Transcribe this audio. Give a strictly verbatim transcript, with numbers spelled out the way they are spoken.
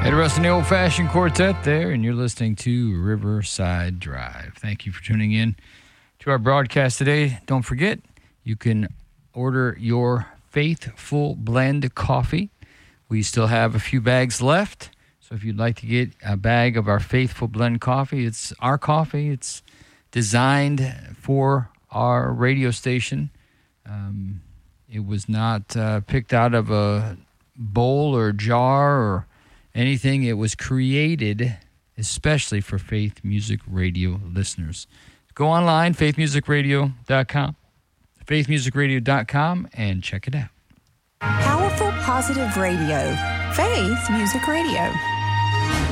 Ed Russ and the Old Fashioned Quartet there, and you're listening to Riverside Drive. Thank you for tuning in to our broadcast today. Don't forget, you can order your Faithful Blend coffee. We still have a few bags left, so if you'd like to get a bag of our Faithful Blend coffee, it's our coffee. It's designed for our radio station. Um, it was not uh, picked out of a bowl or jar or anything. It was created especially for Faith Music Radio listeners. Go online, faith music radio dot com, faith music radio dot com, and check it out. Powerful, positive radio. Faith Music Radio.